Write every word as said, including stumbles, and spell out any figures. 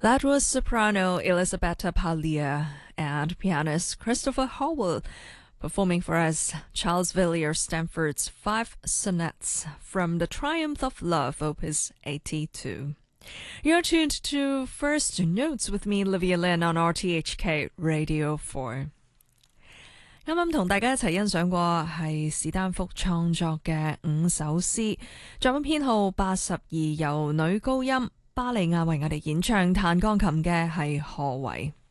That was soprano Elisabetta Paglia and pianist Christopher Howell performing for us Charles Villiers Stanford's Five Sonnets from The Triumph of Love, Opus eighty-two. You're tuned to First Notes with me, Livia Lynn, on R T H K Radio four。啱啱同大家一齊欣賞過係史丹福創作嘅五首詩，作品編號八十二，由女高音巴利亞為我哋演唱彈鋼琴嘅係何為。